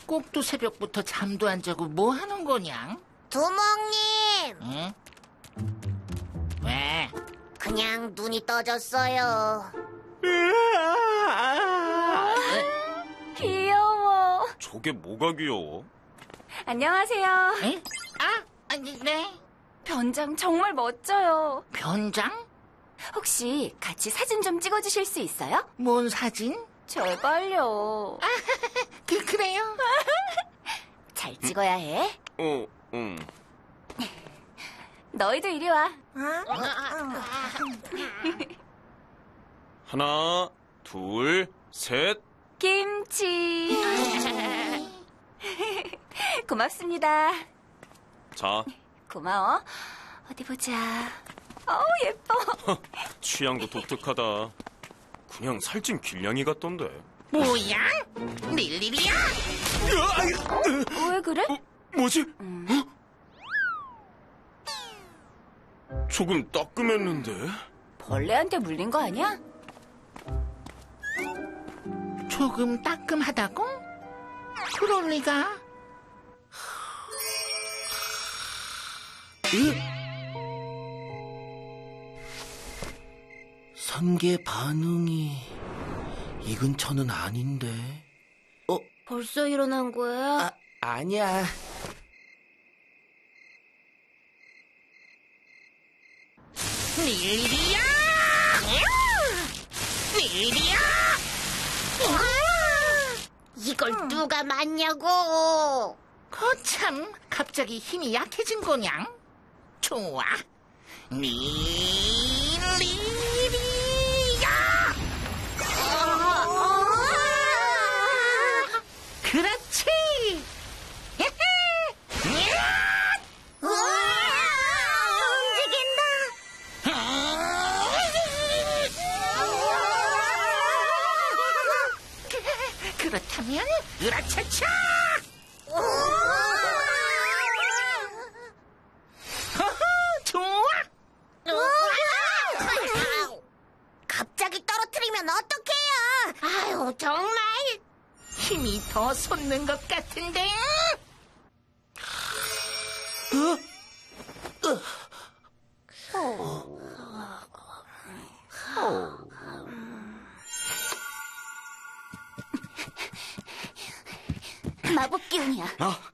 꼭두 새벽부터 잠도 안 자고 뭐 하는 거냐? 두목님, 응? 왜? 그냥 눈이 떠졌어요. 귀여워. 저게 뭐가 귀여워? 안녕하세요. 에? 아, 아니, 네. 변장 정말 멋져요. 변장? 혹시 같이 사진 좀 찍어주실 수 있어요? 뭔 사진? 제발요. 그래요? 잘 찍어야 해. 응. 너희도 이리 와. 하나, 둘, 셋. 김치. 고맙습니다. 자, 고마워. 어디 보자. 어우, 예뻐. 취향도 독특하다. 그냥 살찐 길냥이 같던데. 뭐야? 릴리리야? 왜 그래? 뭐지? 조금 따끔했는데? 벌레한테 물린 거 아니야? 조금 따끔하다고? 그럴 리가? 선계 반응이 이 근처는 아닌데. 벌써 일어난 거야? 아니야. 릴리리야! 릴리리야! 이걸 누가 맞냐고. 거참, 갑자기 힘이 약해진 거냥? 좋아. 릴리리야! 그렇지! 그렇다면 으라차차! 허허, 좋아! 갑자기 떨어뜨리면 어떡해요? 아유, 정말. 힘이 더 솟는 것 같은데? 마법 기운이야. 아,